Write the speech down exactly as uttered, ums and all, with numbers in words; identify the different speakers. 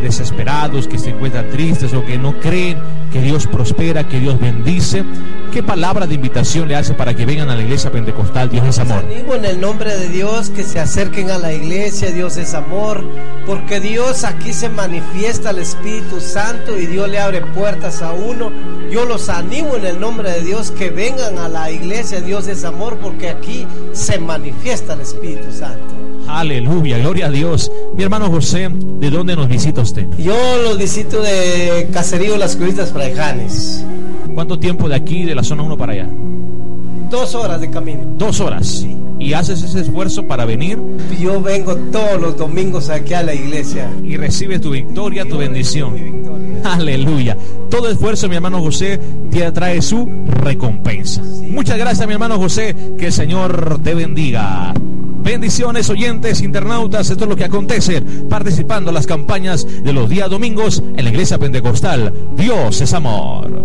Speaker 1: desesperados, que se encuentran tristes o que no creen que Dios prospera, que Dios bendice, ¿qué palabra de invitación le hace para que vengan a la iglesia pentecostal Dios es Amor?
Speaker 2: Les animo en el nombre de Dios que se acerquen a la iglesia Dios es Amor, porque Dios aquí se manifiesta el Espíritu Santo y Dios le abre puertas a uno. Yo los animo en el nombre de Dios que vengan a la iglesia Dios es Amor, porque aquí se manifiesta el Espíritu Santo.
Speaker 1: Aleluya, gloria a Dios. Mi hermano José, ¿de dónde nos visita usted?
Speaker 2: Yo los visito de Caserío Las Cruzitas, Fraijanes.
Speaker 1: ¿Cuánto tiempo de aquí, de la zona uno para allá?
Speaker 2: Dos horas de camino.
Speaker 1: Dos horas.
Speaker 2: Sí.
Speaker 1: ¿Y haces ese esfuerzo para venir?
Speaker 2: Yo vengo todos los domingos aquí a la iglesia.
Speaker 1: Y recibes tu victoria, tu bendición. Aleluya. Todo esfuerzo, mi hermano José, te trae su recompensa. Sí. Muchas gracias, mi hermano José. Que el Señor te bendiga. Bendiciones, oyentes, internautas. Esto es lo que acontece participando en las campañas de los días domingos en la iglesia pentecostal Dios es Amor.